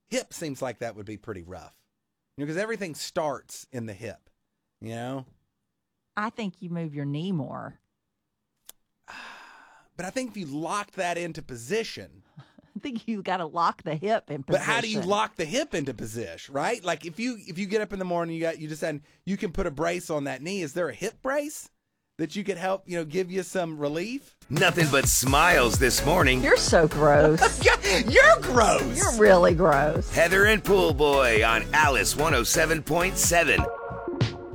hip seems like that would be pretty rough. Because everything starts in the hip, I think you move your knee more. But I think if you lock that into position. I think you got to lock the hip in position. But how do you lock the hip into position, right? Like if you get up in the morning, you can put a brace on that knee. Is there a hip brace that you could help, give you some relief? Nothing but smiles this morning. You're so gross. You're gross. You're really gross. Heather and Pool Boy on Alice 107.7.